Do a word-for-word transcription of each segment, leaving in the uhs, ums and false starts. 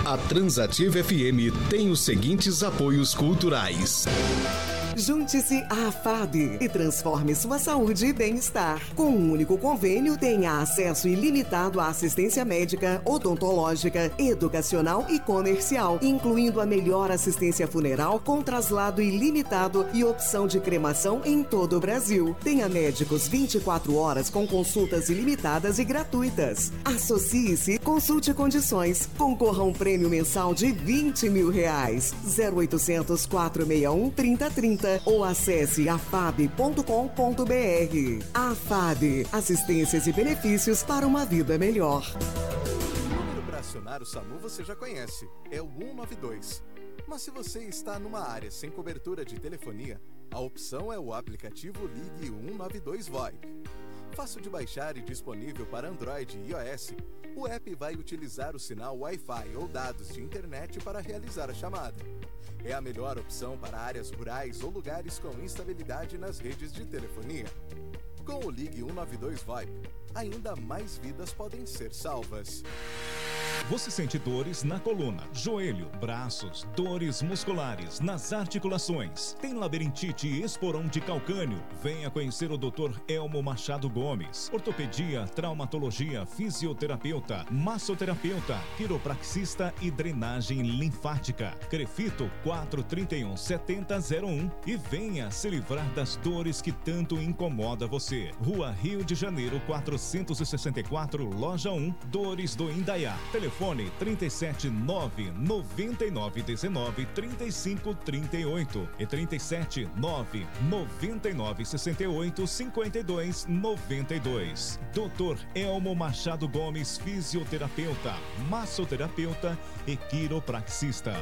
A Transativa F M tem os seguintes apoios culturais. Junte-se à AFAB e transforme sua saúde e bem-estar. Com um único convênio, tenha acesso ilimitado à assistência médica, odontológica, educacional e comercial, incluindo a melhor assistência funeral com traslado ilimitado e opção de cremação em todo o Brasil. Tenha médicos vinte e quatro horas com consultas ilimitadas e gratuitas. Associe-se, consulte condições. Concorra a um prêmio mensal de vinte mil reais. zero oitocentos, quatrocentos e sessenta e um, trinta trinta ou acesse afab ponto com ponto br. AFAB, assistências e benefícios para uma vida melhor. O número para acionar o SAMU você já conhece, é o um nove dois. Mas se você está numa área sem cobertura de telefonia, a opção é o aplicativo Ligue um nove dois VoIP. Fácil de baixar e disponível para Android e iOS, o app vai utilizar o sinal Wi-Fi ou dados de internet para realizar a chamada. É a melhor opção para áreas rurais ou lugares com instabilidade nas redes de telefonia. Com o Ligue um nove dois VoIP, ainda mais vidas podem ser salvas. Você sente dores na coluna, joelho, braços, dores musculares, nas articulações. Tem labirintite e esporão de calcânio? Venha conhecer o doutor Elmo Machado Gomes. Ortopedia, traumatologia, fisioterapeuta, massoterapeuta, quiropraxista e drenagem linfática. Crefito quatro três um, sete zero zero um e venha se livrar das dores que tanto incomoda você. Rua Rio de Janeiro quatrocentos e sessenta e quatro, Loja um, Dores do Indaiá. Telefone trinta e sete, nove nove nove um nove, trinta e cinco, trinta e oito e trinta e sete, nove nove nove, sessenta e oito, cinquenta e dois, noventa e dois. doutor Elmo Machado Gomes, fisioterapeuta, massoterapeuta e quiropraxista.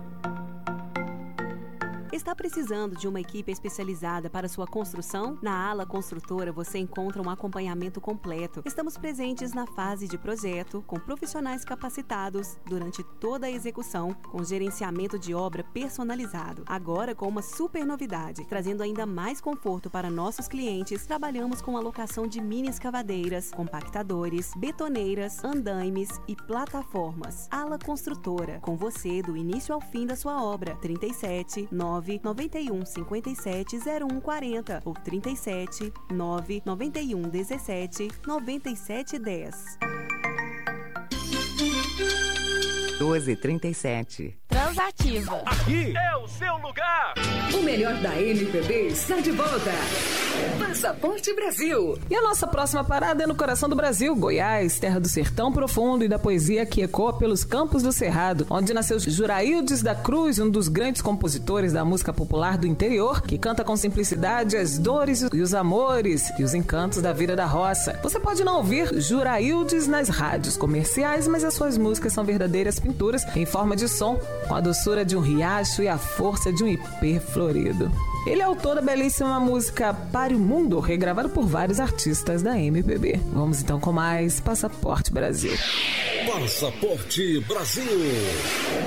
Está precisando de uma equipe especializada para sua construção? Na Ala Construtora você encontra um acompanhamento completo. Estamos presentes na fase de projeto, com profissionais capacitados durante toda a execução, com gerenciamento de obra personalizado. Agora com uma super novidade, trazendo ainda mais conforto para nossos clientes, trabalhamos com a locação de mini escavadeiras, compactadores, betoneiras, andaimes e plataformas. Ala Construtora, com você do início ao fim da sua obra. trinta e sete, nove nove um, cinquenta e sete, zero um quarenta ou trinta e sete, nove nove um, dezessete, noventa e sete dez. doze e trinta e sete. Transativa. Aqui é o seu lugar. O melhor da M P B está de volta. Passaporte Brasil. E a nossa próxima parada é no coração do Brasil, Goiás, terra do sertão profundo e da poesia que ecoa pelos campos do Cerrado, onde nasceu Juraildes da Cruz, um dos grandes compositores da música popular do interior, que canta com simplicidade as dores e os amores e os encantos da vida da roça. Você pode não ouvir Juraildes nas rádios comerciais, mas as suas músicas são verdadeiras pinturas em forma de som, com a doçura de um riacho e a força de um ipê florido. Ele é autor da belíssima música Pare o Mundo, regravado por vários artistas da M P B. Vamos então com mais Passaporte Brasil. Passaporte Brasil.